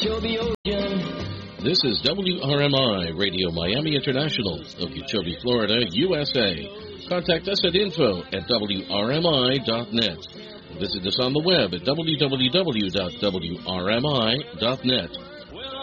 Okeechobee Ocean. This is WRMI Radio Miami International, Okeechobee, Florida, USA. Contact us at info@wrmi.net. Visit us on the web at www.wrmi.net.